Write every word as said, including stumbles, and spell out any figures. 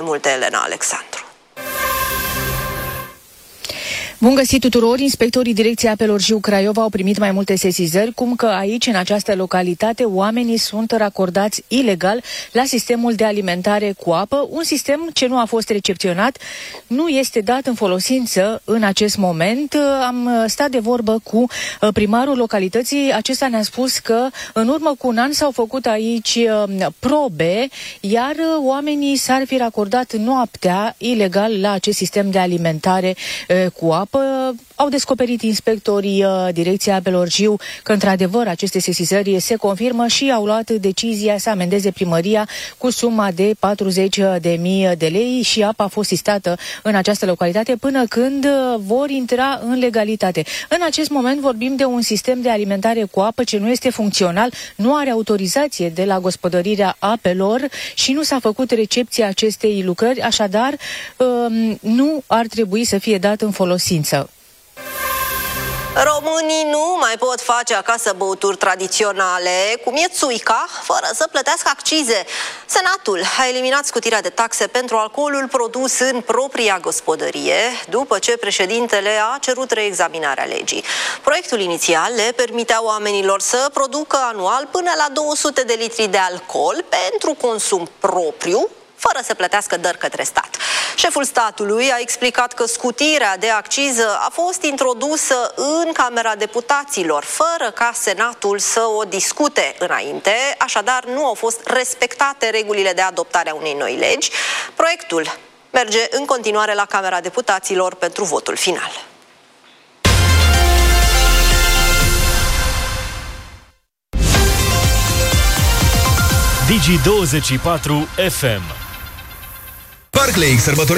multe, Elena Alexandru. Bun găsit tuturor! Inspectorii Direcției Apelor Jiu Craiova au primit mai multe sesizări, cum că aici, în această localitate, oamenii sunt racordați ilegal la sistemul de alimentare cu apă, un sistem ce nu a fost recepționat, nu este dat în folosință în acest moment. Am stat de vorbă cu primarul localității, acesta ne-a spus că în urmă cu un an s-au făcut aici probe, iar oamenii s-ar fi racordat noaptea ilegal la acest sistem de alimentare cu apă. Au descoperit inspectorii uh, Direcției Apelor Jiu că într-adevăr aceste sesizări se confirmă și au luat decizia să amendeze primăria cu suma de patruzeci de mii de lei și apa a fost sistată în această localitate până când uh, vor intra în legalitate. În acest moment vorbim de un sistem de alimentare cu apă ce nu este funcțional, nu are autorizație de la gospodărirea apelor și nu s-a făcut recepția acestei lucrări, așadar uh, nu ar trebui să fie dat în folosință. Românii nu mai pot face acasă băuturi tradiționale, cum e țuica, fără să plătească accize. Senatul a eliminat scutirea de taxe pentru alcoolul produs în propria gospodărie, după ce președintele a cerut reexaminarea legii. Proiectul inițial le permitea oamenilor să producă anual până la două sute de litri de alcool pentru consum propriu, fără să plătească dări către stat. Șeful statului a explicat că scutirea de acciză a fost introdusă în Camera Deputaților, fără ca Senatul să o discute înainte, așadar nu au fost respectate regulile de adoptare a unei noi legi. Proiectul merge în continuare la Camera Deputaților pentru votul final. Digi douăzeci și patru F M. Parklake sărbătorește